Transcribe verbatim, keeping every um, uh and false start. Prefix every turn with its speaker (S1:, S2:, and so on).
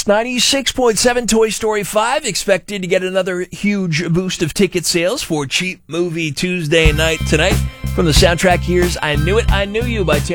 S1: Kiss ninety-six point seven Toy Story five expected to get another huge boost of ticket sales for Cheap Movie Tuesday night tonight. From the soundtrack, here's I Knew It, I Knew You by Taylor